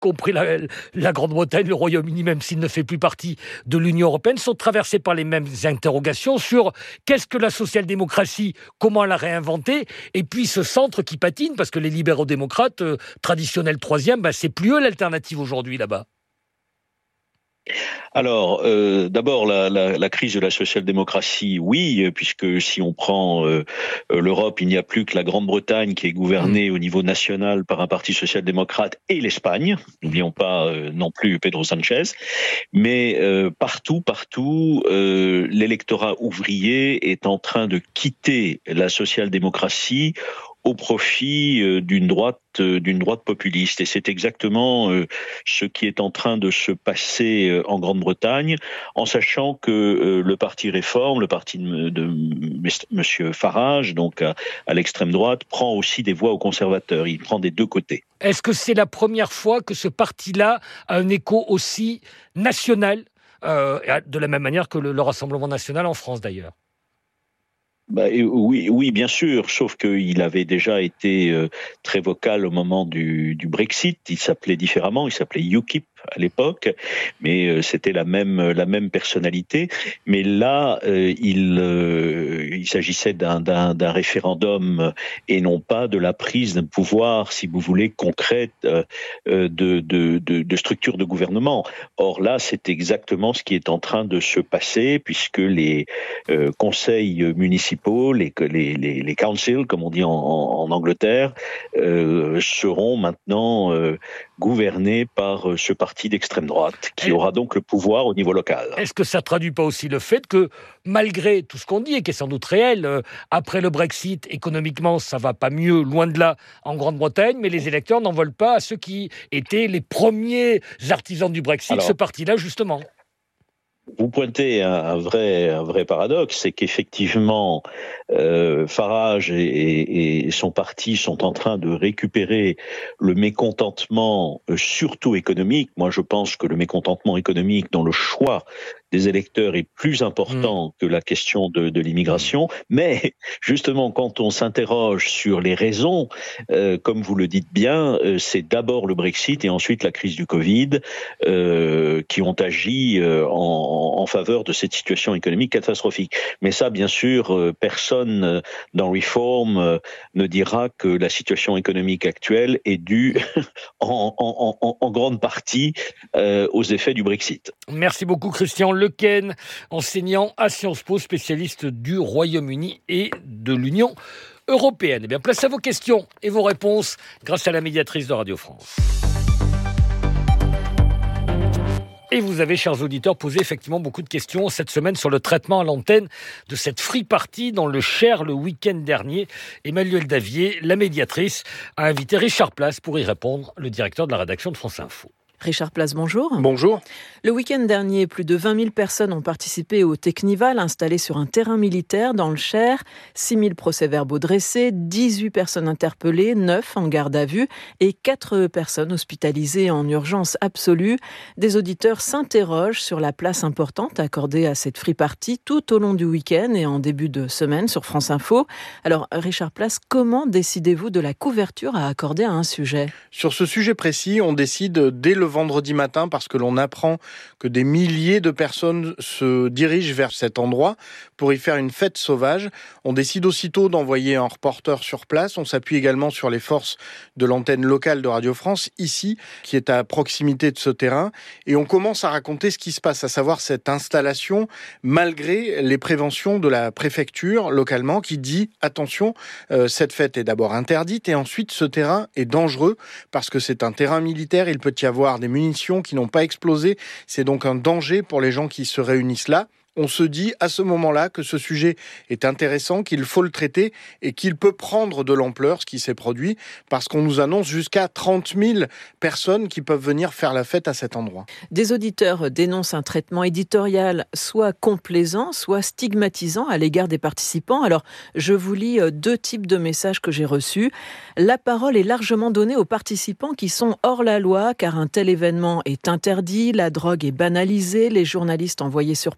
compris la Grande-Bretagne, le Royaume-Uni, même s'il ne fait plus partie de l'Union européenne, sont traversés par les mêmes interrogations sur qu'est-ce que la social-démocratie, comment la réinventer, et puis ce centre qui patine, parce que les libéraux-démocrates, traditionnels troisième, c'est plus eux l'alternative aujourd'hui là-bas. Alors, d'abord, la crise de la social-démocratie, oui, puisque si on prend l'Europe, il n'y a plus que la Grande-Bretagne qui est gouvernée au niveau national par un parti social-démocrate et l'Espagne. N'oublions pas non plus Pedro Sánchez. Mais partout, l'électorat ouvrier est en train de quitter la social-démocratie au profit d'une droite populiste. Et c'est exactement ce qui est en train de se passer en Grande-Bretagne, en sachant que le parti Réforme, le parti de Monsieur Farage, donc à l'extrême droite, prend aussi des voix aux conservateurs. Il prend des deux côtés. Est-ce que c'est la première fois que ce parti-là a un écho aussi national, de la même manière que le Rassemblement national en France d'ailleurs? Oui, bien sûr, sauf qu'il avait déjà été très vocal au moment du Brexit. Il s'appelait différemment, il s'appelait UKIP à l'époque, mais c'était la même personnalité. Mais là, il s'agissait d'un référendum et non pas de la prise d'un pouvoir, si vous voulez, concrète de structure de gouvernement. Or là, c'est exactement ce qui est en train de se passer, puisque les conseils municipaux, les councils, comme on dit en Angleterre, seront maintenant gouvernés par ce parti d'extrême droite, qui aura donc le pouvoir au niveau local. Est-ce que ça ne traduit pas aussi le fait que, malgré tout ce qu'on dit, et qui est sans doute réel, après le Brexit, économiquement, ça ne va pas mieux, loin de là, en Grande-Bretagne, mais les électeurs n'en veulent pas à ceux qui étaient les premiers artisans du Brexit, ce parti-là, justement? Vous pointez un vrai paradoxe, c'est qu'effectivement, Farage et son parti sont en train de récupérer le mécontentement, surtout économique. Moi, je pense que le mécontentement économique dans le choix des électeurs est plus important que la question de l'immigration. Mais justement, quand on s'interroge sur les raisons, comme vous le dites bien, c'est d'abord le Brexit et ensuite la crise du Covid qui ont agi en faveur de cette situation économique catastrophique. Mais ça, bien sûr, personne dans Reform ne dira que la situation économique actuelle est due en grande partie aux effets du Brexit. Merci beaucoup, Christian Lequesne, enseignant à Sciences Po, spécialiste du Royaume-Uni et de l'Union européenne. Eh bien, place à vos questions et vos réponses grâce à la médiatrice de Radio France. Et vous avez, chers auditeurs, posé effectivement beaucoup de questions cette semaine sur le traitement à l'antenne de cette free party dans le Cher le week-end dernier. Emmanuel Davier, la médiatrice, a invité Richard Place pour y répondre, le directeur de la rédaction de France Info. Richard Place, bonjour. Bonjour. Le week-end dernier, plus de 20 000 personnes ont participé au Technival installé sur un terrain militaire dans le Cher. 6 000 procès-verbaux dressés, 18 personnes interpellées, 9 en garde à vue et 4 personnes hospitalisées en urgence absolue. Des auditeurs s'interrogent sur la place importante accordée à cette free party tout au long du week-end et en début de semaine sur France Info. Alors, Richard Place, comment décidez-vous de la couverture à accorder à un sujet ? Sur ce sujet précis, on décide dès le vendredi matin parce que l'on apprend que des milliers de personnes se dirigent vers cet endroit pour y faire une fête sauvage. On décide aussitôt d'envoyer un reporter sur place. On s'appuie également sur les forces de l'antenne locale de Radio France, ici, qui est à proximité de ce terrain. Et on commence à raconter ce qui se passe, à savoir cette installation, malgré les préventions de la préfecture localement, qui dit, attention, cette fête est d'abord interdite et ensuite ce terrain est dangereux parce que c'est un terrain militaire, il peut y avoir des munitions qui n'ont pas explosé. C'est donc un danger pour les gens qui se réunissent là. On se dit à ce moment-là que ce sujet est intéressant, qu'il faut le traiter et qu'il peut prendre de l'ampleur, ce qui s'est produit, parce qu'on nous annonce jusqu'à 30 000 personnes qui peuvent venir faire la fête à cet endroit. Des auditeurs dénoncent un traitement éditorial soit complaisant, soit stigmatisant à l'égard des participants. Alors, je vous lis 2 types de messages que j'ai reçus. La parole est largement donnée aux participants qui sont hors la loi, car un tel événement est interdit, la drogue est banalisée, les journalistes envoyés sur place rapportent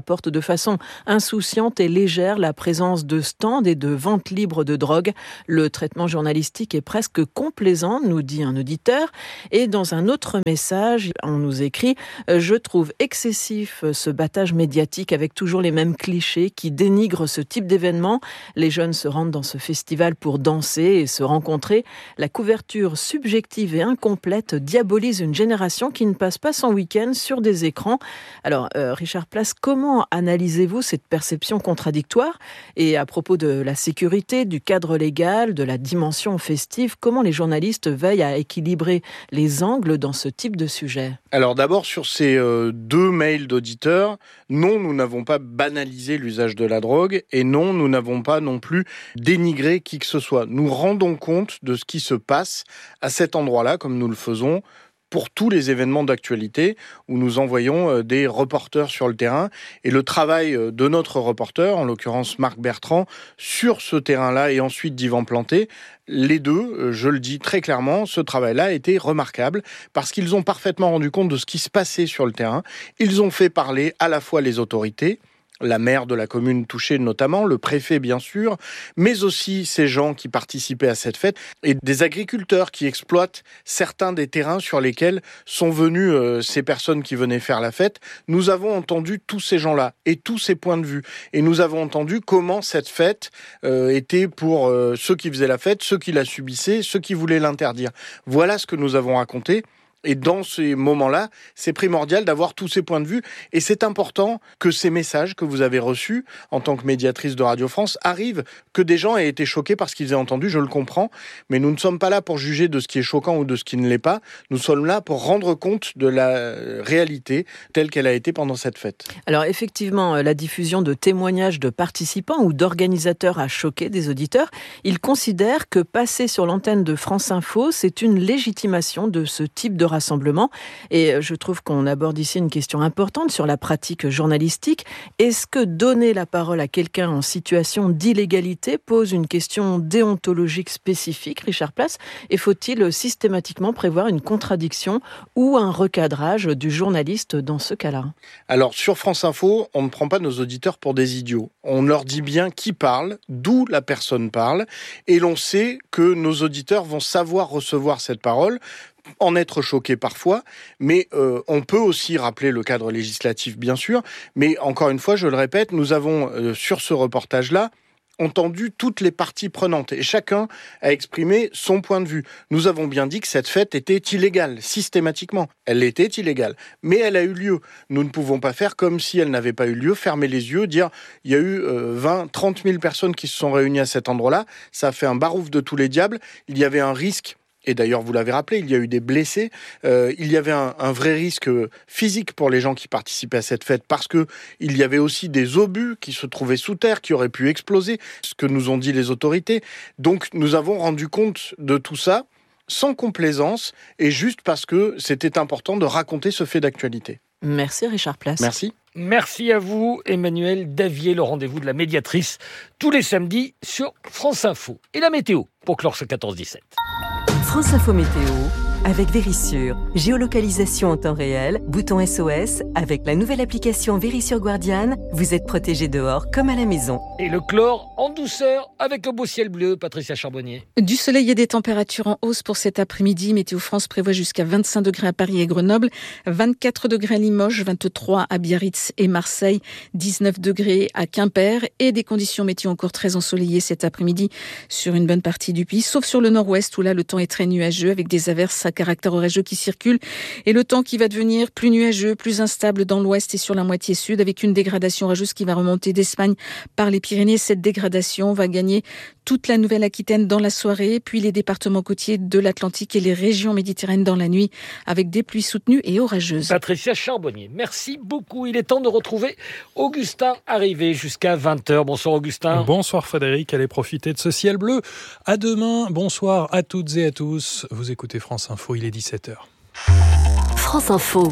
rapporte de façon insouciante et légère la présence de stands et de ventes libres de drogue. Le traitement journalistique est presque complaisant, nous dit un auditeur. Et dans un autre message, on nous écrit « Je trouve excessif ce battage médiatique avec toujours les mêmes clichés qui dénigrent ce type d'événement. Les jeunes se rendent dans ce festival pour danser et se rencontrer. La couverture subjective et incomplète diabolise une génération qui ne passe pas son week-end sur des écrans. » Alors, Richard Place, comment analysez-vous cette perception contradictoire ? Et à propos de la sécurité, du cadre légal, de la dimension festive, comment les journalistes veillent à équilibrer les angles dans ce type de sujet ? Alors d'abord, sur ces 2 mails d'auditeurs, non, nous n'avons pas banalisé l'usage de la drogue et non, nous n'avons pas non plus dénigré qui que ce soit. Nous rendons compte de ce qui se passe à cet endroit-là, comme nous le faisons pour tous les événements d'actualité où nous envoyons des reporters sur le terrain. Et le travail de notre reporter, en l'occurrence Marc Bertrand, sur ce terrain-là et ensuite d'Yvan Planté, les deux, je le dis très clairement, ce travail-là a été remarquable parce qu'ils ont parfaitement rendu compte de ce qui se passait sur le terrain. Ils ont fait parler à la fois les autorités, la maire de la commune touchée notamment, le préfet bien sûr, mais aussi ces gens qui participaient à cette fête et des agriculteurs qui exploitent certains des terrains sur lesquels sont venues ces personnes qui venaient faire la fête. Nous avons entendu tous ces gens-là et tous ces points de vue et nous avons entendu comment cette fête était pour ceux qui faisaient la fête, ceux qui la subissaient, ceux qui voulaient l'interdire. Voilà ce que nous avons raconté. Et dans ces moments-là, c'est primordial d'avoir tous ces points de vue. Et c'est important que ces messages que vous avez reçus en tant que médiatrice de Radio France arrivent, que des gens aient été choqués par ce qu'ils aient entendu, je le comprends. Mais nous ne sommes pas là pour juger de ce qui est choquant ou de ce qui ne l'est pas. Nous sommes là pour rendre compte de la réalité telle qu'elle a été pendant cette fête. Alors effectivement, la diffusion de témoignages de participants ou d'organisateurs a choqué des auditeurs. Ils considèrent que passer sur l'antenne de France Info, c'est une légitimation de ce type de rassemblement. Et je trouve qu'on aborde ici une question importante sur la pratique journalistique. Est-ce que donner la parole à quelqu'un en situation d'illégalité pose une question déontologique spécifique, Richard Place ? Et faut-il systématiquement prévoir une contradiction ou un recadrage du journaliste dans ce cas-là ? Alors, sur France Info, on ne prend pas nos auditeurs pour des idiots. On leur dit bien qui parle, d'où la personne parle, et l'on sait que nos auditeurs vont savoir recevoir cette parole, en être choqués parfois, mais on peut aussi rappeler le cadre législatif, bien sûr, mais encore une fois, je le répète, nous avons, sur ce reportage-là, entendu toutes les parties prenantes et chacun a exprimé son point de vue. Nous avons bien dit que cette fête était illégale, systématiquement. Elle était illégale, mais elle a eu lieu. Nous ne pouvons pas faire comme si elle n'avait pas eu lieu, fermer les yeux, dire il y a eu 20, 30 000 personnes qui se sont réunies à cet endroit-là, ça a fait un barouf de tous les diables, il y avait un risque. Et d'ailleurs, vous l'avez rappelé, il y a eu des blessés. Il y avait un vrai risque physique pour les gens qui participaient à cette fête parce que il y avait aussi des obus qui se trouvaient sous terre, qui auraient pu exploser, ce que nous ont dit les autorités. Donc, nous avons rendu compte de tout ça sans complaisance et juste parce que c'était important de raconter ce fait d'actualité. Merci Richard Place. Merci. Merci à vous, Emmanuel Davier, le rendez-vous de la médiatrice, tous les samedis sur France Info. Et la météo, pour clore ce 14-17. France Info Météo, avec Vérissure. Géolocalisation en temps réel, bouton SOS. Avec la nouvelle application Vérissure Guardian, vous êtes protégé dehors comme à la maison. Et le chlore en douceur avec un beau ciel bleu, Patricia Charbonnier. Du soleil et des températures en hausse pour cet après-midi. Météo France prévoit jusqu'à 25 degrés à Paris et Grenoble, 24 degrés à Limoges, 23 à Biarritz et Marseille, 19 degrés à Quimper et des conditions météo encore très ensoleillées cet après-midi sur une bonne partie du pays, sauf sur le nord-ouest où là le temps est très nuageux avec des averses à caractère orageux qui circulent et le temps qui va devenir plus nuageux, plus instable dans l'ouest et sur la moitié sud avec une dégradation orageuse qui va remonter d'Espagne par les Pyrénées. Cette dégradation va gagner toute la Nouvelle-Aquitaine dans la soirée, puis les départements côtiers de l'Atlantique et les régions méditerranéennes dans la nuit avec des pluies soutenues et orageuses. Patricia Charbonnier, merci beaucoup. Il est temps de retrouver Augustin arrivé jusqu'à 20h. Bonsoir Augustin. Bonsoir Frédéric, allez profiter de ce ciel bleu. À demain, bonsoir à toutes et à tous. Vous écoutez France Info, il est 17h. France Info,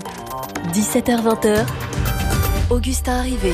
17h-20h, Augustin arrivé.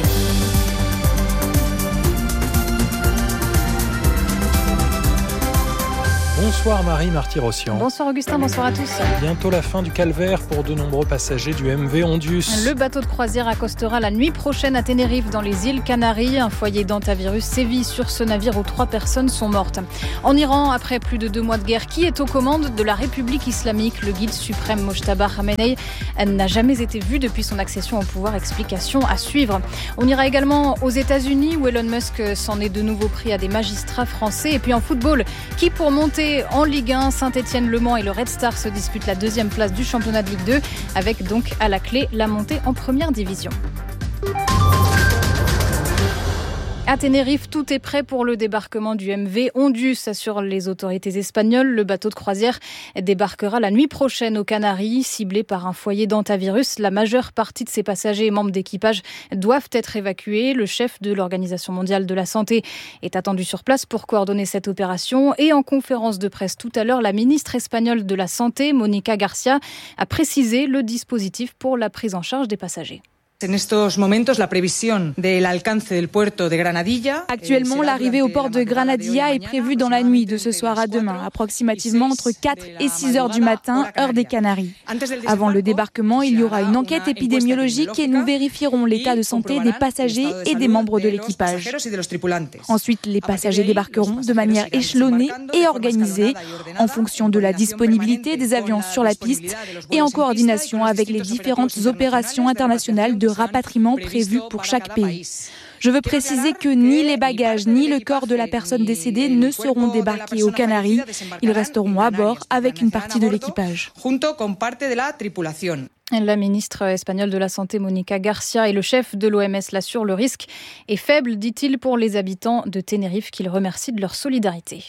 Bonsoir Marie Marty-Rossian. Bonsoir Augustin, bonsoir à tous. Bientôt la fin du calvaire pour de nombreux passagers du MV Ondius. Le bateau de croisière accostera la nuit prochaine à Tenerife dans les îles Canaries. Un foyer d'hantavirus sévit sur ce navire où 3 personnes sont mortes. En Iran, après plus de 2 mois de guerre, qui est aux commandes de la République islamique? Le guide suprême Mojtaba Khamenei n'a jamais été vu depuis son accession au pouvoir. Explication à suivre. On ira également aux États-Unis où Elon Musk s'en est de nouveau pris à des magistrats français. Et puis en football, qui pour monter en Ligue 1, Saint-Étienne-Le Mans et le Red Star se disputent la 2e place du championnat de Ligue 2 avec donc à la clé la montée en première division. À Tenerife, tout est prêt pour le débarquement du MV Ondius, assurent les autorités espagnoles. Le bateau de croisière débarquera la nuit prochaine aux Canaries, ciblé par un foyer d'hantavirus. La majeure partie de ses passagers et membres d'équipage doivent être évacués. Le chef de l'Organisation mondiale de la santé est attendu sur place pour coordonner cette opération. Et en conférence de presse tout à l'heure, la ministre espagnole de la Santé, Mónica García, a précisé le dispositif pour la prise en charge des passagers. Actuellement, l'arrivée au port de Granadilla est prévue dans la nuit de ce soir à demain, approximativement entre 4 et 6 heures du matin, heure des Canaries. Avant le débarquement, il y aura une enquête épidémiologique et nous vérifierons l'état de santé des passagers et des membres de l'équipage. Ensuite, les passagers débarqueront de manière échelonnée et organisée en fonction de la disponibilité des avions sur la piste et en coordination avec les différentes opérations internationales de rapatriement prévues pour chaque pays. Je veux préciser que ni les bagages ni le corps de la personne décédée ne seront débarqués aux Canaries. Ils resteront à bord avec une partie de l'équipage. La ministre espagnole de la Santé, Mónica García, et le chef de l'OMS l'assurent, le risque est faible, dit-il, pour les habitants de Tenerife, qu'il remercie de leur solidarité.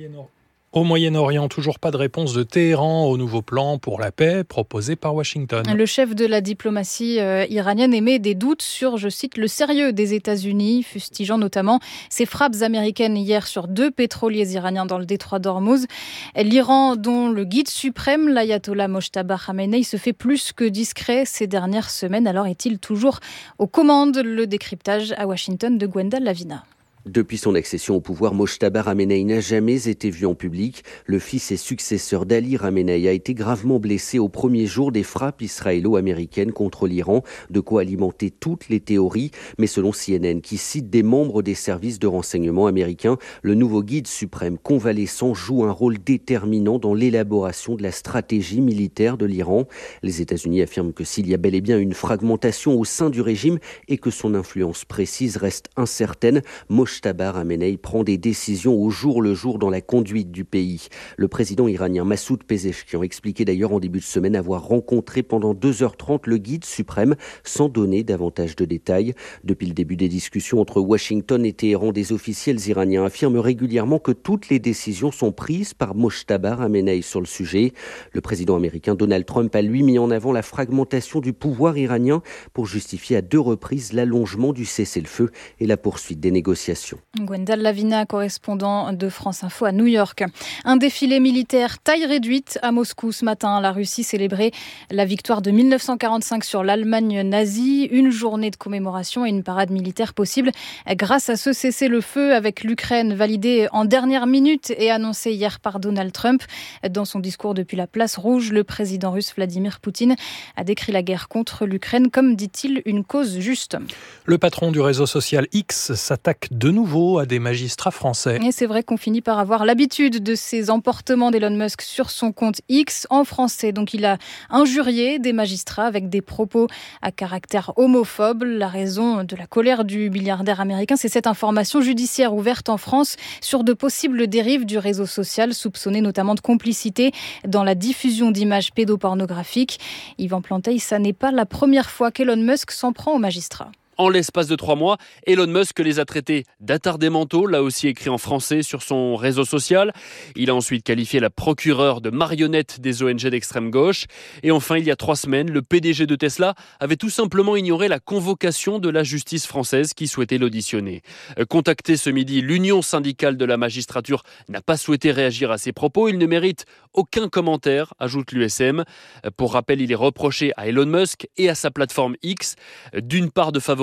Au Moyen-Orient, toujours pas de réponse de Téhéran au nouveau plan pour la paix proposé par Washington. Le chef de la diplomatie iranienne émet des doutes sur, je cite, le sérieux des États-Unis, fustigeant notamment ces frappes américaines hier sur 2 pétroliers iraniens dans le détroit d'Ormuz. L'Iran, dont le guide suprême, l'ayatollah Mojtaba Khamenei, se fait plus que discret ces dernières semaines. Alors est-il toujours aux commandes? Le décryptage à Washington de Gwendal Lavina. Depuis son accession au pouvoir, Mojtaba Khamenei n'a jamais été vu en public. Le fils et successeur d'Ali Khamenei a été gravement blessé au premier jour des frappes israélo-américaines contre l'Iran, de quoi alimenter toutes les théories. Mais selon CNN, qui cite des membres des services de renseignement américains, le nouveau guide suprême convalescent joue un rôle déterminant dans l'élaboration de la stratégie militaire de l'Iran. Les États-Unis affirment que s'il y a bel et bien une fragmentation au sein du régime et que son influence précise reste incertaine, Mojtaba Khamenei prend des décisions au jour le jour dans la conduite du pays. Le président iranien Massoud Pezeshkian expliquait d'ailleurs en début de semaine avoir rencontré pendant 2h30 le guide suprême sans donner davantage de détails. Depuis le début des discussions entre Washington et Téhéran, des officiels iraniens affirment régulièrement que toutes les décisions sont prises par Mojtaba Khamenei sur le sujet. Le président américain Donald Trump a lui mis en avant la fragmentation du pouvoir iranien pour justifier à 2 reprises l'allongement du cessez-le-feu et la poursuite des négociations. Gwendal Lavina, correspondant de France Info à New York. Un défilé militaire taille réduite à Moscou ce matin. La Russie célébrait la victoire de 1945 sur l'Allemagne nazie. Une journée de commémoration et une parade militaire possible grâce à ce cessez-le-feu avec l'Ukraine validé en dernière minute et annoncé hier par Donald Trump. Dans son discours depuis la place rouge, le président russe Vladimir Poutine a décrit la guerre contre l'Ukraine comme, dit-il, une cause juste. Le patron du réseau social X s'attaque de nouveau à des magistrats français. Et c'est vrai qu'on finit par avoir l'habitude de ces emportements d'Elon Musk sur son compte X en français. Donc il a injurié des magistrats avec des propos à caractère homophobe. La raison de la colère du milliardaire américain, c'est cette information judiciaire ouverte en France sur de possibles dérives du réseau social, soupçonné notamment de complicité dans la diffusion d'images pédopornographiques. Yvan Planteil, ça n'est pas la première fois qu'Elon Musk s'en prend aux magistrats. En l'espace de 3 mois, Elon Musk les a traités d'attardés mentaux, là aussi écrit en français sur son réseau social. Il a ensuite qualifié la procureure de marionnette des ONG d'extrême gauche. Et enfin, il y a 3 semaines, le PDG de Tesla avait tout simplement ignoré la convocation de la justice française qui souhaitait l'auditionner. Contacté ce midi, l'Union syndicale de la magistrature n'a pas souhaité réagir à ses propos. Il ne mérite aucun commentaire, ajoute l'USM. Pour rappel, il est reproché à Elon Musk et à sa plateforme X, d'une part de favoriser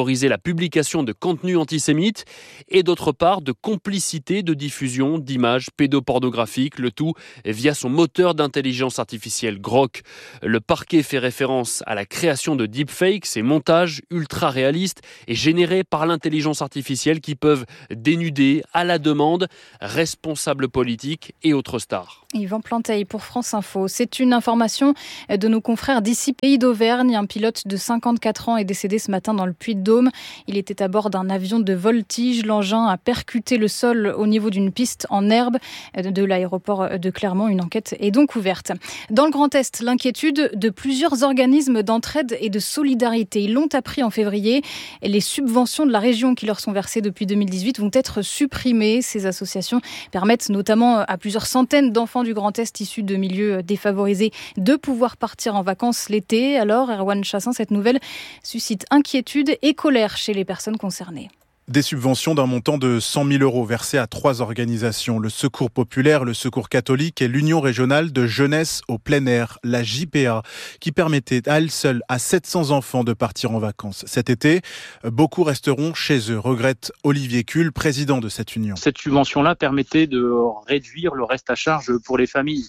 favoriser la publication de contenus antisémites et d'autre part de complicité de diffusion d'images pédopornographiques, le tout via son moteur d'intelligence artificielle Grok. Le parquet fait référence à la création de deepfakes, ces montages ultra réalistes et générés par l'intelligence artificielle qui peuvent dénuder à la demande responsables politiques et autres stars. Yvan Planteil pour France Info. C'est une information de nos confrères d'ici, Pays d'Auvergne. Un pilote de 54 ans est décédé ce matin dans le Puy-de-Dôme. Il était à bord d'un avion de voltige. L'engin a percuté le sol au niveau d'une piste en herbe de l'aéroport de Clermont. Une enquête est donc ouverte. Dans le Grand Est, l'inquiétude de plusieurs organismes d'entraide et de solidarité. Ils l'ont appris en février. Les subventions de la région qui leur sont versées depuis 2018 vont être supprimées. Ces associations permettent notamment à plusieurs centaines d'enfants du Grand Est issus de milieux défavorisés de pouvoir partir en vacances l'été. Alors, Erwan Chassin, cette nouvelle suscite inquiétude et colère chez les personnes concernées. Des subventions d'un montant de 100 000 € versées à 3 organisations, le Secours populaire, le Secours catholique et l'Union régionale de jeunesse au plein air, la JPA, qui permettait à elle seule à 700 enfants de partir en vacances. Cet été, beaucoup resteront chez eux, regrette Olivier Kuhl, président de cette union. Cette subvention-là permettait de réduire le reste à charge pour les familles.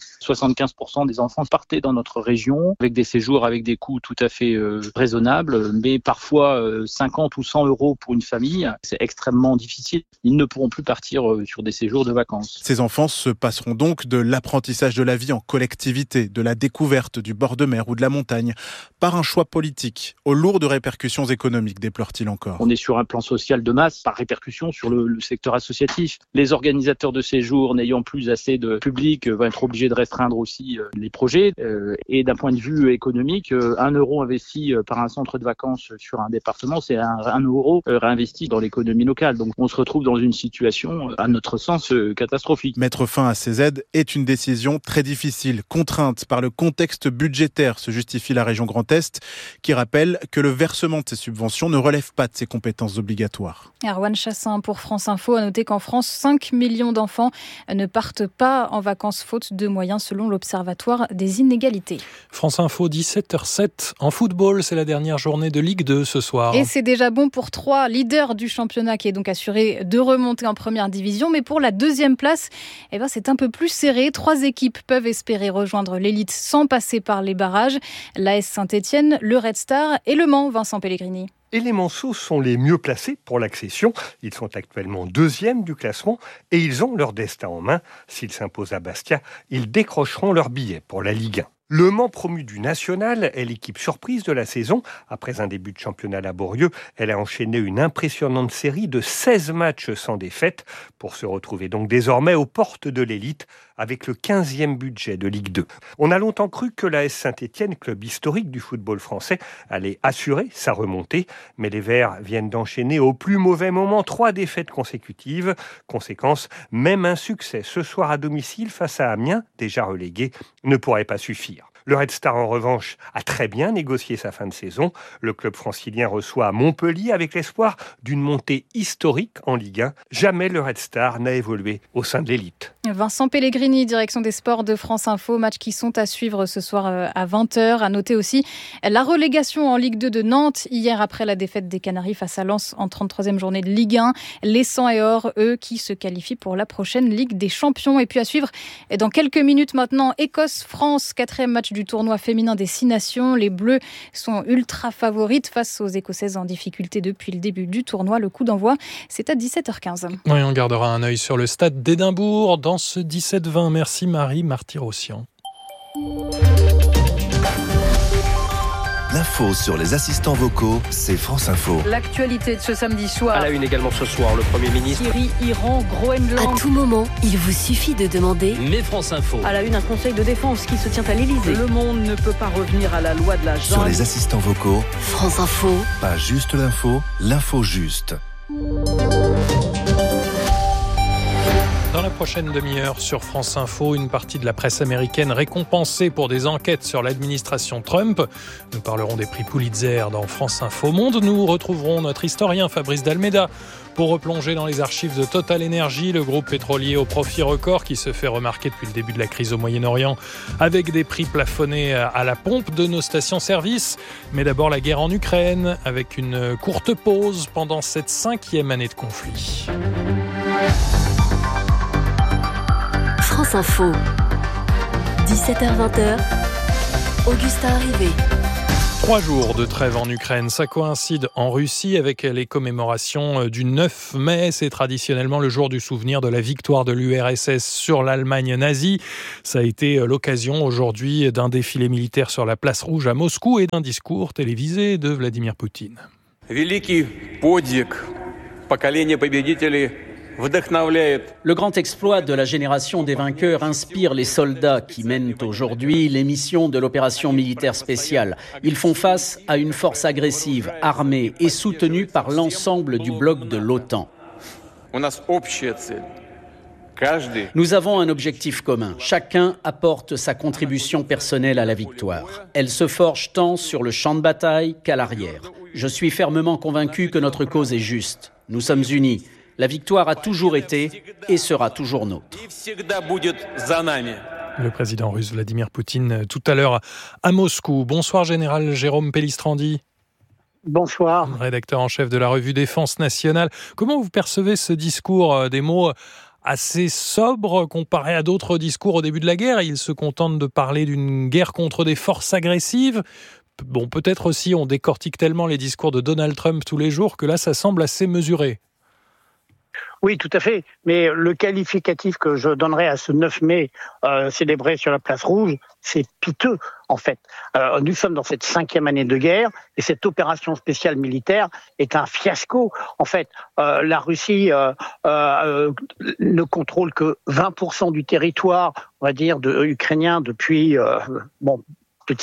75% des enfants partaient dans notre région avec des séjours avec des coûts tout à fait raisonnables, mais parfois 50 ou 100 € pour une famille. C'est extrêmement difficile. Ils ne pourront plus partir sur des séjours de vacances. Ces enfants se passeront donc de l'apprentissage de la vie en collectivité, de la découverte du bord de mer ou de la montagne, par un choix politique, aux lourdes répercussions économiques, déplore-t-il encore. On est sur un plan social de masse, par répercussion sur le secteur associatif. Les organisateurs de séjours, n'ayant plus assez de public, vont être obligés de restreindre aussi les projets. Et d'un point de vue économique, 1 € investi par un centre de vacances sur un département, c'est 1 € réinvesti dans l'économie locale. Donc on se retrouve dans une situation, à notre sens, catastrophique. Mettre fin à ces aides est une décision très difficile, contrainte par le contexte budgétaire, se justifie la région Grand Est, qui rappelle que le versement de ces subventions ne relève pas de ses compétences obligatoires. Erwan Chassin pour France Info. A noter qu'en France, 5 millions d'enfants ne partent pas en vacances faute de moyens selon l'Observatoire des inégalités. France Info, 17h07. En football, c'est la dernière journée de Ligue 2 ce soir. Et c'est déjà bon pour 3 leaders du championnat qui est donc assuré de remonter en première division. Mais pour la deuxième place, c'est un peu plus serré. 3 équipes peuvent espérer rejoindre l'élite sans passer par les barrages. L'AS Saint-Etienne, le Red Star et le Mans, Vincent Pellegrini. Et les Manceaux sont les mieux placés pour l'accession. Ils sont actuellement 2e du classement et ils ont leur destin en main. S'ils s'imposent à Bastia, ils décrocheront leur billet pour la Ligue 1. Le Mans, promu du national, est l'équipe surprise de la saison. Après un début de championnat laborieux, elle a enchaîné une impressionnante série de 16 matchs sans défaite pour se retrouver donc désormais aux portes de l'élite avec le 15e budget de Ligue 2. On a longtemps cru que l'AS Saint-Etienne, club historique du football français, allait assurer sa remontée, mais les Verts viennent d'enchaîner au plus mauvais moment 3 défaites consécutives. Conséquence, même un succès ce soir à domicile face à Amiens, déjà relégué, ne pourrait pas suffire. Le Red Star, en revanche, a très bien négocié sa fin de saison. Le club francilien reçoit Montpellier avec l'espoir d'une montée historique en Ligue 1. Jamais le Red Star n'a évolué au sein de l'élite. Vincent Pellegrini, direction des sports de France Info. Matchs qui sont à suivre ce soir à 20h. À noter aussi la relégation en Ligue 2 de Nantes hier après la défaite des Canaries face à Lens en 33e journée de Ligue 1. Les 100 et or, eux, qui se qualifient pour la prochaine Ligue des Champions. Et puis à suivre dans quelques minutes maintenant, Écosse-France, 4e match du tournoi féminin des 6 nations. Les Bleus sont ultra favorites face aux Écossaises en difficulté depuis le début du tournoi. Le coup d'envoi, c'est à 17h15. Oui, on gardera un œil sur le stade d'Édimbourg dans ce 17-20. Merci Marie Martyrossian. L'info sur les assistants vocaux, c'est France Info. L'actualité de ce samedi soir. À la une également ce soir, le Premier ministre. Syrie, Iran, Groenland. À tout moment, il vous suffit de demander. Mais France Info. À la une, un conseil de défense qui se tient à l'Élysée. Le monde ne peut pas revenir à la loi de la jungle. Sur les assistants vocaux, France Info. Pas juste l'info, l'info juste. Dans la prochaine demi-heure sur France Info, une partie de la presse américaine récompensée pour des enquêtes sur l'administration Trump. Nous parlerons des prix Pulitzer dans France Info Monde. Nous retrouverons notre historien Fabrice D'Almeida pour replonger dans les archives de Total Energy, le groupe pétrolier au profit record qui se fait remarquer depuis le début de la crise au Moyen-Orient, avec des prix plafonnés à la pompe de nos stations-service. Mais d'abord la guerre en Ukraine, avec une courte pause pendant cette 5e année de conflit. France Info, 17h-20h, Augustin Arrivé. 3 jours de trêve en Ukraine, ça coïncide en Russie avec les commémorations du 9 mai. C'est traditionnellement le jour du souvenir de la victoire de l'URSS sur l'Allemagne nazie. Ça a été l'occasion aujourd'hui d'un défilé militaire sur la place Rouge à Moscou et d'un discours télévisé de Vladimir Poutine. Великий подвиг поколения победителей вдохновляет. Le grand exploit de la génération des vainqueurs inspire les soldats qui mènent aujourd'hui les missions de l'opération militaire spéciale. Ils font face à une force agressive, armée et soutenue par l'ensemble du bloc de l'OTAN. У нас общая цель. Каждый. Nous avons un objectif commun. Chacun apporte sa contribution personnelle à la victoire. Elle se forge tant sur le champ de bataille qu'à l'arrière. Je suis fermement convaincu que notre cause est juste. Nous sommes unis. La victoire a toujours été et sera toujours nôtre. Le président russe Vladimir Poutine tout à l'heure à Moscou. Bonsoir général Jérôme Pellistrandi. Bonsoir. Rédacteur en chef de la revue Défense nationale. Comment vous percevez ce discours, des mots assez sobres comparé à d'autres discours au début de la guerre? Il se contente de parler d'une guerre contre des forces agressives. Bon, peut-être aussi on décortique tellement les discours de Donald Trump tous les jours que là ça semble assez mesuré. Oui, tout à fait. Mais le qualificatif que je donnerais à ce 9 mai célébré sur la place Rouge, c'est piteux, en fait. Nous sommes dans cette 5e année de guerre et cette opération spéciale militaire est un fiasco. En fait, la Russie ne contrôle que 20% du territoire, on va dire, ukrainien depuis plus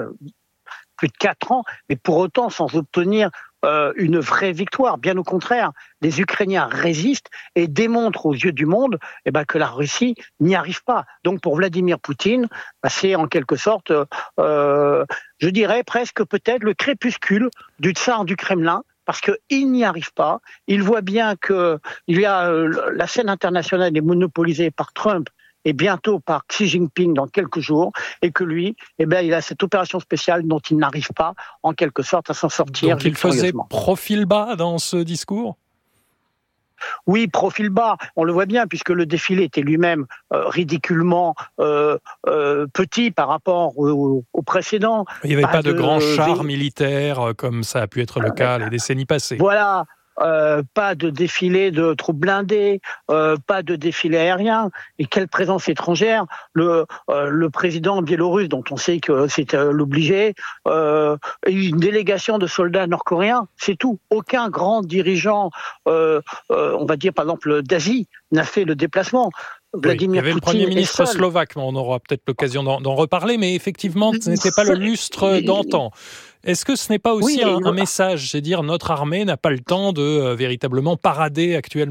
de 4 ans, mais pour autant sans obtenir une vraie victoire. Bien au contraire, les Ukrainiens résistent et démontrent aux yeux du monde que la Russie n'y arrive pas. Donc pour Vladimir Poutine, c'est en quelque sorte, je dirais presque peut-être le crépuscule du tsar du Kremlin, parce qu'il n'y arrive pas. Il voit bien que la scène internationale est monopolisée par Trump et bientôt par Xi Jinping dans quelques jours, et que lui, il a cette opération spéciale dont il n'arrive pas, en quelque sorte, à s'en sortir. Donc il faisait profil bas dans ce discours ? Oui, profil bas, on le voit bien, puisque le défilé était lui-même ridiculement petit par rapport au précédent. Il n'y avait pas de grands chars militaires, comme ça a pu être le cas les décennies passées. Voilà. Pas de défilé de troupes blindées, pas de défilé aérien. Et quelle présence étrangère. Le président biélorusse, dont on sait que c'est l'obligé, une délégation de soldats nord-coréens, c'est tout. Aucun grand dirigeant, on va dire par exemple d'Asie, n'a fait le déplacement. il Vladimir y avait Poutine le Premier ministre slovaque, on aura peut-être l'occasion d'en reparler, mais effectivement, ce n'était pas le lustre d'antan. Est-ce que ce n'est pas aussi un message, c'est dire notre armée n'a pas le temps de véritablement parader actuellement ?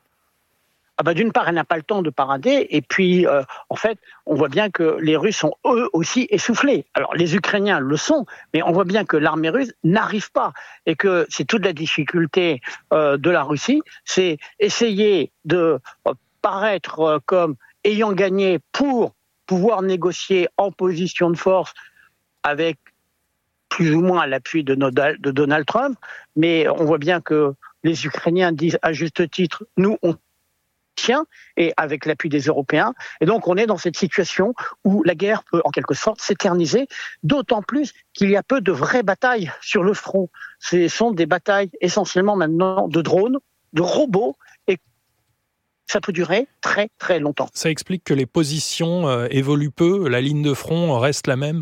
D'une part, elle n'a pas le temps de parader, et puis, en fait, on voit bien que les Russes sont eux aussi essoufflés. Alors, les Ukrainiens le sont, mais on voit bien que l'armée russe n'arrive pas, et que c'est toute la difficulté de la Russie, c'est essayer de paraître comme ayant gagné pour pouvoir négocier en position de force avec plus ou moins l'appui de Donald Trump, mais on voit bien que les Ukrainiens disent à juste titre, nous on tient, et avec l'appui des Européens, et donc on est dans cette situation où la guerre peut en quelque sorte s'éterniser, d'autant plus qu'il y a peu de vraies batailles sur le front. Ce sont des batailles essentiellement maintenant de drones, de robots, et ça peut durer très très longtemps. Ça explique que les positions évoluent peu, la ligne de front reste la même ?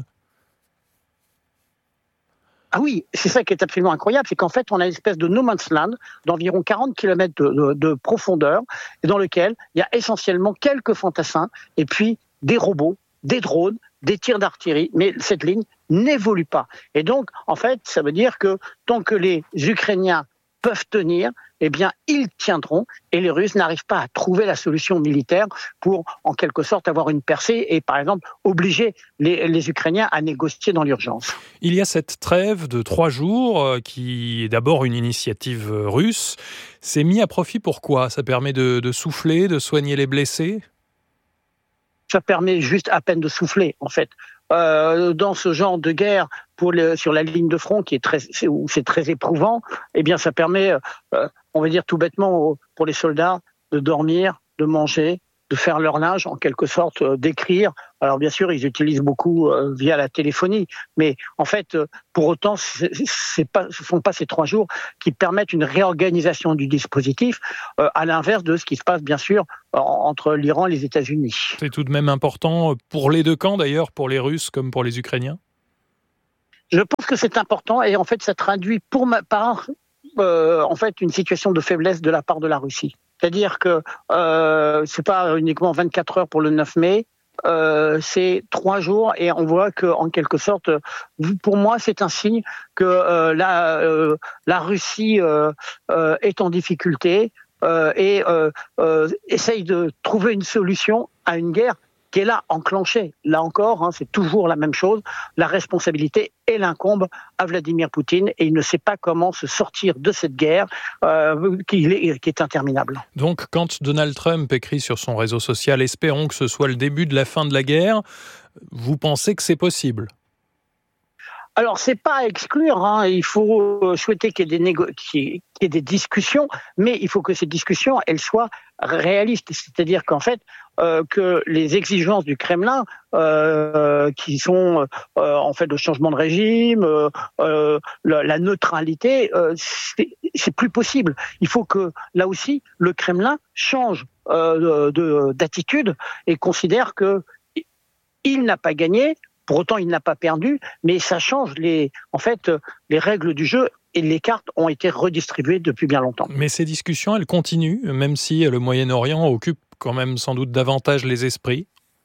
Ah oui, c'est ça qui est absolument incroyable, c'est qu'en fait, on a une espèce de no man's land d'environ 40 km de profondeur, et dans lequel il y a essentiellement quelques fantassins, et puis des robots, des drones, des tirs d'artillerie, mais cette ligne n'évolue pas. Et donc, en fait, ça veut dire que tant que les Ukrainiens peuvent tenir, eh bien, ils tiendront et les Russes n'arrivent pas à trouver la solution militaire pour, en quelque sorte, avoir une percée et, par exemple, obliger les Ukrainiens à négocier dans l'urgence. Il y a cette trêve de 3 jours qui est d'abord une initiative russe. C'est mis à profit pour ça permet de souffler, de soigner les blessés? Ça permet juste à peine de souffler, en fait. Dans ce genre de guerre sur la ligne de front où c'est très éprouvant, eh bien ça permet, on va dire tout bêtement, pour les soldats de dormir, de manger, de faire leur linge, en quelque sorte, d'écrire. Alors bien sûr, ils utilisent beaucoup via la téléphonie, mais en fait, pour autant, ce sont pas ces 3 jours qui permettent une réorganisation du dispositif, à l'inverse de ce qui se passe bien sûr entre l'Iran et les États-Unis. C'est tout de même important pour les deux camps d'ailleurs, pour les Russes comme pour les Ukrainiens? Je pense que c'est important et en fait, ça traduit pour ma part en fait une situation de faiblesse de la part de la Russie. C'est-à-dire que c'est pas uniquement 24 heures pour le 9 mai, c'est 3 jours et on voit que en quelque sorte, pour moi, c'est un signe que la Russie est en difficulté et essaye de trouver une solution à une guerre qui est là enclenchée. Là encore, c'est toujours la même chose. La responsabilité, elle incombe à Vladimir Poutine et il ne sait pas comment se sortir de cette guerre qui est interminable. Donc, quand Donald Trump écrit sur son réseau social « Espérons que ce soit le début de la fin de la guerre », vous pensez que c'est possible ? Alors, c'est pas à exclure. Il faut souhaiter qu'il y ait des discussions, mais il faut que ces discussions, elles soient réalistes. C'est-à-dire qu'en fait, que les exigences du Kremlin, qui sont en fait le changement de régime, la neutralité, c'est plus possible. Il faut que là aussi, le Kremlin change d'attitude et considère que il n'a pas gagné. Pour autant, il n'a pas perdu, mais ça change les règles du jeu et les cartes ont été redistribuées depuis bien longtemps. Mais ces discussions, elles continuent, même si le Moyen-Orient occupe quand même sans doute davantage les esprits.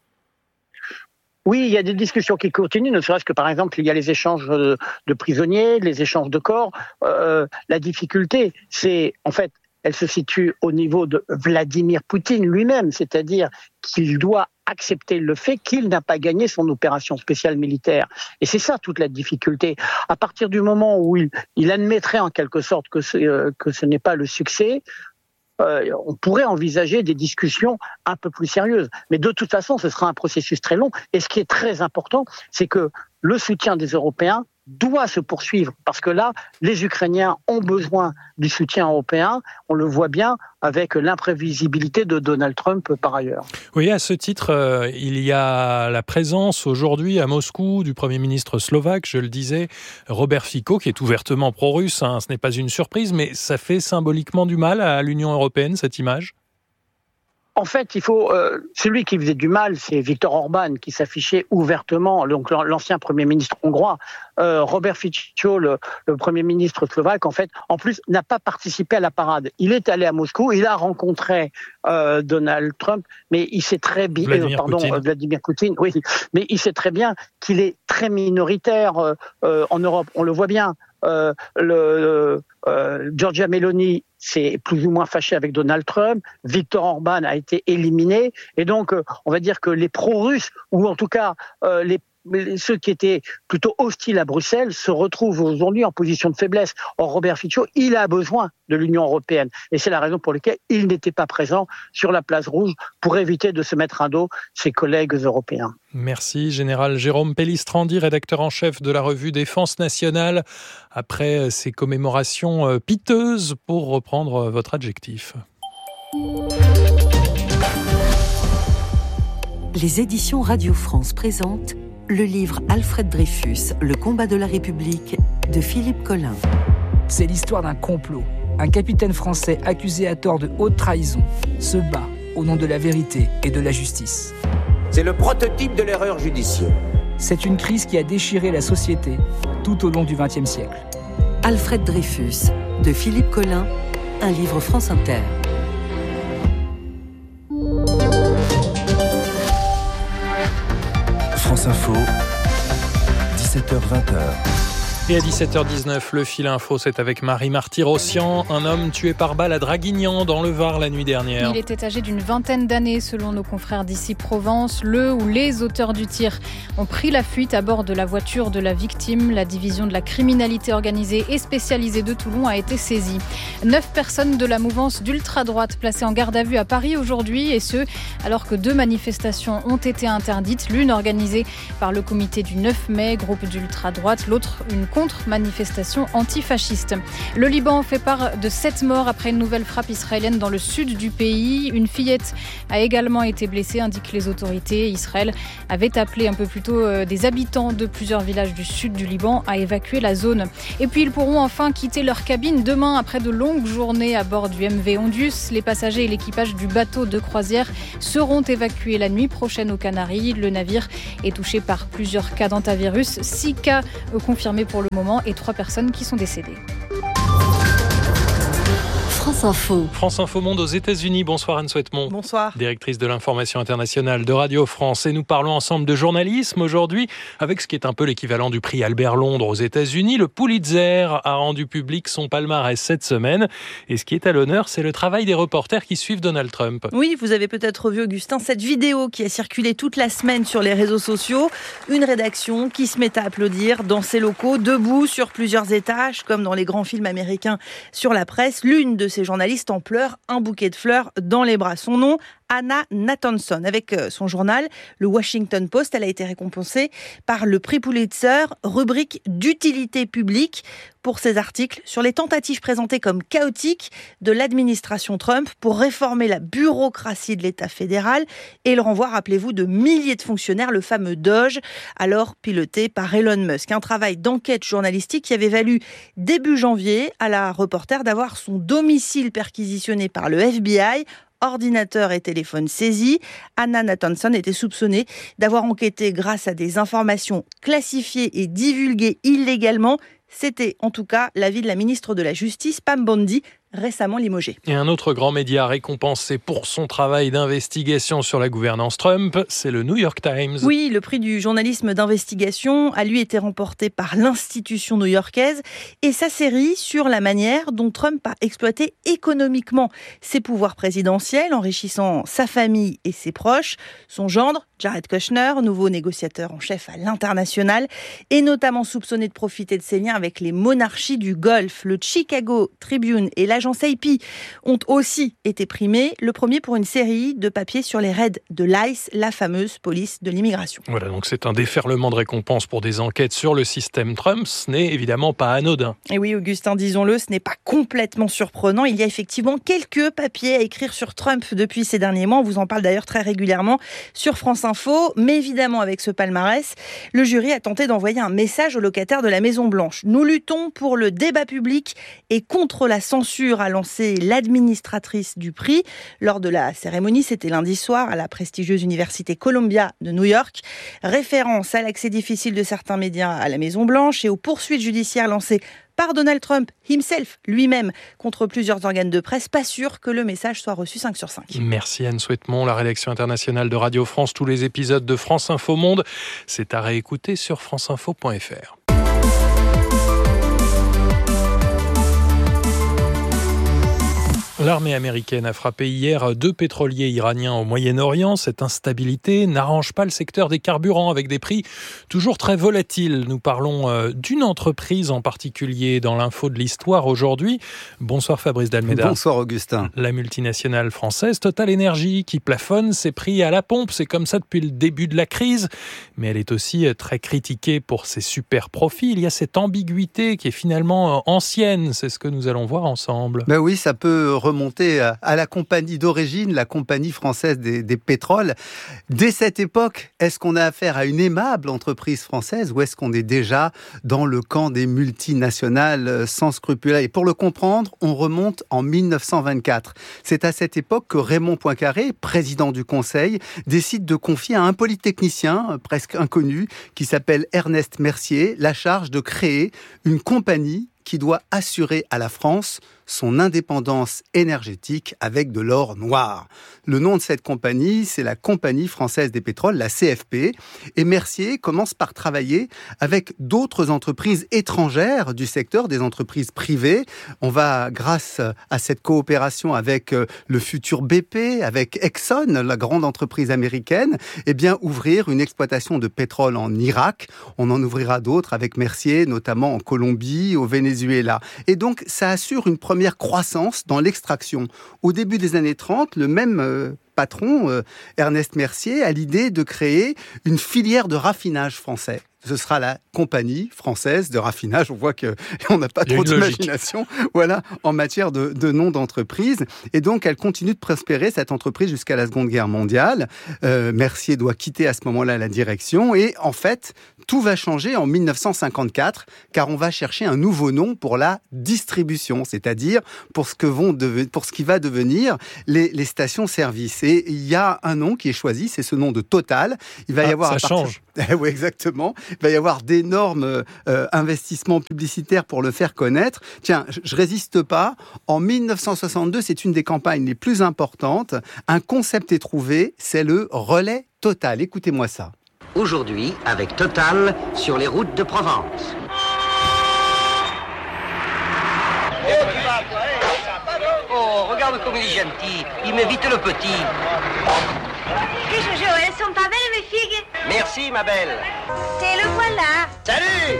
Oui, il y a des discussions qui continuent, ne serait-ce que par exemple, il y a les échanges de prisonniers, les échanges de corps. La difficulté, c'est en fait, elle se situe au niveau de Vladimir Poutine lui-même, c'est-à-dire qu'il doit accepter le fait qu'il n'a pas gagné son opération spéciale militaire. Et c'est ça toute la difficulté. À partir du moment où il admettrait en quelque sorte que ce n'est pas le succès, on pourrait envisager des discussions un peu plus sérieuses. Mais de toute façon, ce sera un processus très long. Et ce qui est très important, c'est que le soutien des Européens doit se poursuivre. Parce que là, les Ukrainiens ont besoin du soutien européen. On le voit bien avec l'imprévisibilité de Donald Trump par ailleurs. Oui, à ce titre, il y a la présence aujourd'hui à Moscou du Premier ministre slovaque, je le disais, Robert Fico, qui est ouvertement pro-russe. Ce n'est pas une surprise, mais ça fait symboliquement du mal à l'Union européenne, cette image ? En fait, celui qui faisait du mal, c'est Viktor Orban, qui s'affichait ouvertement, donc l'ancien Premier ministre hongrois. Robert Fico, le Premier ministre slovaque, en fait, en plus, n'a pas participé à la parade. Il est allé à Moscou, il a rencontré Donald Trump, mais il sait très bien, Vladimir Poutine, oui, mais il sait très bien qu'il est très minoritaire en Europe. On le voit bien. Giorgia Meloni s'est plus ou moins fâché avec Donald Trump, Viktor Orban a été éliminé, et donc on va dire que les pro-russes, ou en tout cas ceux qui étaient plutôt hostiles à Bruxelles, se retrouvent aujourd'hui en position de faiblesse. Or, Robert Fico, il a besoin de l'Union européenne, et c'est la raison pour laquelle il n'était pas présent sur la place rouge pour éviter de se mettre à dos ses collègues européens. Merci, Général Jérôme Pellistrandi, rédacteur en chef de la revue Défense nationale. Après ces commémorations piteuses, pour reprendre votre adjectif. Les éditions Radio France présentent le livre Alfred Dreyfus, Le combat de la République, de Philippe Collin. C'est l'histoire d'un complot. Un capitaine français accusé à tort de haute trahison se bat au nom de la vérité et de la justice. C'est le prototype de l'erreur judiciaire. C'est une crise qui a déchiré la société tout au long du XXe siècle. Alfred Dreyfus, de Philippe Collin, un livre France Inter. France Info, 17h-20h. Et à 17h19, le fil info, c'est avec Marie Marty-Rossian. Un homme tué par balle à Draguignan, dans le Var, la nuit dernière. Il était âgé d'une vingtaine d'années, selon nos confrères d'ici Provence. Le ou les auteurs du tir ont pris la fuite à bord de la voiture de la victime. La division de la criminalité organisée et spécialisée de Toulon a été saisie. 9 personnes de la mouvance d'ultra-droite placées en garde à vue à Paris aujourd'hui, et ce, alors que 2 manifestations ont été interdites. L'une organisée par le comité du 9 mai, groupe d'ultra-droite, l'autre une contre-manifestation antifasciste. Le Liban fait part de 7 morts après une nouvelle frappe israélienne dans le sud du pays. Une fillette a également été blessée, indiquent les autorités. Israël avait appelé un peu plus tôt des habitants de plusieurs villages du sud du Liban à évacuer la zone. Et puis ils pourront enfin quitter leur cabine demain après de longues journées à bord du MV Ondius. Les passagers et l'équipage du bateau de croisière seront évacués la nuit prochaine aux Canaries. Le navire est touché par plusieurs cas d'hantavirus, 6 cas confirmés pour le moment et 3 personnes qui sont décédées. France Info. France Info Monde aux États-Unis. Bonsoir Anne Souhaitemont. Bonsoir. Directrice de l'information internationale de Radio France. Et nous parlons ensemble de journalisme aujourd'hui avec ce qui est un peu l'équivalent du prix Albert Londres aux États-Unis. Le Pulitzer a rendu public son palmarès cette semaine. Et ce qui est à l'honneur, c'est le travail des reporters qui suivent Donald Trump. Oui, vous avez peut-être vu, Augustin, cette vidéo qui a circulé toute la semaine sur les réseaux sociaux. Une rédaction qui se met à applaudir dans ses locaux, debout sur plusieurs étages, comme dans les grands films américains sur la presse. L'une de ces journalistes en pleurs, un bouquet de fleurs dans les bras. Son nom, Anna Nathanson. Avec son journal, le Washington Post, elle a été récompensée par le prix Pulitzer, rubrique d'utilité publique, pour ses articles sur les tentatives présentées comme chaotiques de l'administration Trump pour réformer la bureaucratie de l'État fédéral et le renvoi, rappelez-vous, de milliers de fonctionnaires, le fameux DOGE, alors piloté par Elon Musk. Un travail d'enquête journalistique qui avait valu début janvier à la reporter d'avoir son domicile perquisitionné par le FBI, ordinateur et téléphone saisis. Anna Nathanson était soupçonnée d'avoir enquêté grâce à des informations classifiées et divulguées illégalement. C'était en tout cas l'avis de la ministre de la Justice, Pam Bondi, récemment limogée. Et un autre grand média récompensé pour son travail d'investigation sur la gouvernance Trump, c'est le New York Times. Oui, le prix du journalisme d'investigation a lui été remporté par l'institution new-yorkaise et sa série sur la manière dont Trump a exploité économiquement ses pouvoirs présidentiels, enrichissant sa famille et ses proches. Son gendre, Jared Kushner, nouveau négociateur en chef à l'international, est notamment soupçonné de profiter de ses liens avec les monarchies du Golfe. Le Chicago Tribune et l'agence AP ont aussi été primés, le premier pour une série de papiers sur les raids de l'ICE, la fameuse police de l'immigration. Voilà, donc c'est un déferlement de récompenses pour des enquêtes sur le système Trump. Ce n'est évidemment pas anodin. Et oui, Augustin, disons-le, ce n'est pas complètement surprenant. Il y a effectivement quelques papiers à écrire sur Trump depuis ces derniers mois. On vous en parle d'ailleurs très régulièrement sur France Info. Mais évidemment, avec ce palmarès, le jury a tenté d'envoyer un message aux locataires de la Maison-Blanche. Nous luttons pour le débat public et contre la censure, a lancé l'administratrice du prix. Lors de la cérémonie, c'était lundi soir, à la prestigieuse université Columbia de New York. Référence à l'accès difficile de certains médias à la Maison-Blanche et aux poursuites judiciaires lancées par Donald Trump himself, lui-même, contre plusieurs organes de presse. Pas sûr que le message soit reçu 5 sur 5. Merci Anne Souhaitemont, la rédaction internationale de Radio France. Tous les épisodes de France Info Monde, c'est à réécouter sur franceinfo.fr. L'armée américaine a frappé hier 2 pétroliers iraniens au Moyen-Orient. Cette instabilité n'arrange pas le secteur des carburants avec des prix toujours très volatiles. Nous parlons d'une entreprise en particulier dans l'info de l'histoire aujourd'hui. Bonsoir Fabrice Dalméda. Bonsoir Augustin. La multinationale française Total Energy qui plafonne ses prix à la pompe. C'est comme ça depuis le début de la crise. Mais elle est aussi très critiquée pour ses super profits. Il y a cette ambiguïté qui est finalement ancienne. C'est ce que nous allons voir ensemble. Ben oui, ça peut remonter à la compagnie d'origine, la compagnie française des pétroles. Dès cette époque, est-ce qu'on a affaire à une aimable entreprise française ou est-ce qu'on est déjà dans le camp des multinationales sans scrupules? Et pour le comprendre, on remonte en 1924. C'est à cette époque que Raymond Poincaré, président du Conseil, décide de confier à un polytechnicien presque inconnu qui s'appelle Ernest Mercier la charge de créer une compagnie qui doit assurer à la France son indépendance énergétique avec de l'or noir. Le nom de cette compagnie, c'est la Compagnie française des pétroles, la CFP. Et Mercier commence par travailler avec d'autres entreprises étrangères du secteur, des entreprises privées. On va, grâce à cette coopération avec le futur BP, avec Exxon, la grande entreprise américaine, eh bien, ouvrir une exploitation de pétrole en Irak. On en ouvrira d'autres avec Mercier, notamment en Colombie, au Venezuela. Et donc, ça assure une première croissance dans l'extraction. Au début des années 30, le même patron, Ernest Mercier, a l'idée de créer une filière de raffinage français. Ce sera la Compagnie française de raffinage. On voit qu'on n'a pas trop d'imagination en matière de nom d'entreprise. Et donc, elle continue de prospérer, cette entreprise, jusqu'à la Seconde Guerre mondiale. Mercier doit quitter à ce moment-là la direction. Et en fait, tout va changer en 1954, car on va chercher un nouveau nom pour la distribution, c'est-à-dire pour ce qui va devenir les stations-service. Et il y a un nom qui est choisi, c'est ce nom de Total. Il va y avoir ça change. Oui, exactement. Il va y avoir d'énormes investissements publicitaires pour le faire connaître. Tiens, je résiste pas. En 1962, c'est une des campagnes les plus importantes. Un concept est trouvé, c'est le relais Total. Écoutez-moi ça. Aujourd'hui, avec Total, sur les routes de Provence. Oh, regarde comme il est gentil. Il m'évite le petit. Jojo, elles sont pas belles, mes figues? Merci, ma belle. Et le voilà. Salut!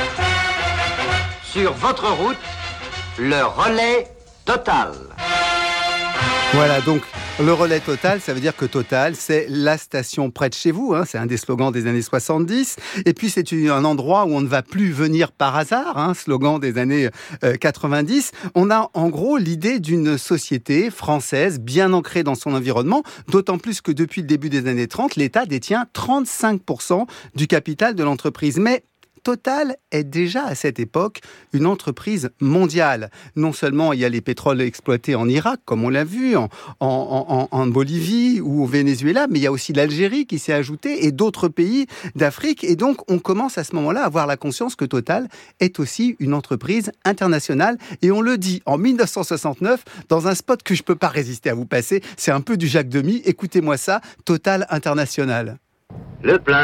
Sur votre route, le relais Total. Voilà, donc le relais Total, ça veut dire que Total, c'est la station près de chez vous. C'est un des slogans des années 70. Et puis, c'est un endroit où on ne va plus venir par hasard, slogan des années 90. On a en gros l'idée d'une société française bien ancrée dans son environnement, d'autant plus que depuis le début des années 30, l'État détient 35% du capital de l'entreprise. Mais Total est déjà à cette époque une entreprise mondiale. Non seulement il y a les pétroles exploités en Irak, comme on l'a vu, en Bolivie ou au Venezuela, mais il y a aussi l'Algérie qui s'est ajoutée et d'autres pays d'Afrique. Et donc, on commence à ce moment-là à avoir la conscience que Total est aussi une entreprise internationale. Et on le dit en 1969 dans un spot que je ne peux pas résister à vous passer. C'est un peu du Jacques Demy. Écoutez-moi ça, Total International. Le plein.